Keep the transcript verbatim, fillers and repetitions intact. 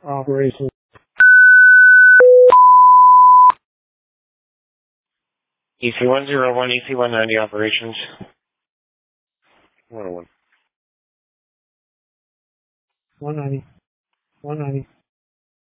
Operations. E C one zero one, E C one ninety operations. one oh one. one ninety. one ninety.